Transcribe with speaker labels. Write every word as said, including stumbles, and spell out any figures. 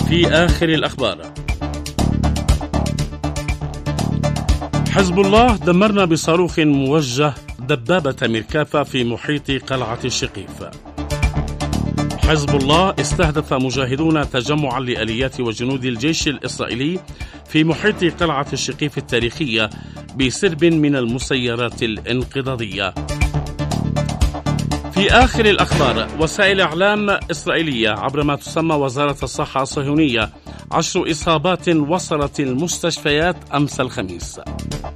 Speaker 1: في آخر الأخبار: حزب الله دمرنا بصاروخ موجه دبابة ميركافا في محيط قلعة الشقيف. حزب الله استهدف مجاهدون تجمعا لآليات وجنود الجيش الإسرائيلي في محيط قلعة الشقيف التاريخية بسرب من المسيرات الانقضاضية. في آخر الأخبار: وسائل إعلام إسرائيلية عبر ما تسمى وزارة الصحة الصهيونية، عشر إصابات وصلت المستشفيات أمس الخميس.